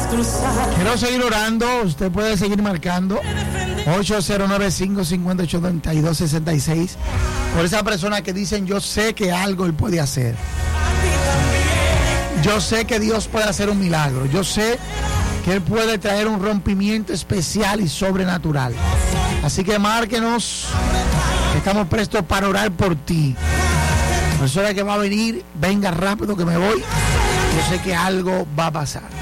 Quiero seguir orando. Usted puede seguir marcando 809-558-9266 por esa persona que dicen: yo sé que algo Él puede hacer. Yo sé que Dios puede hacer un milagro. Yo sé que Él puede traer un rompimiento especial y sobrenatural. Así que márquenos. Estamos prestos para orar por ti. La persona que va a venir, venga rápido que me voy. Yo sé que algo va a pasar.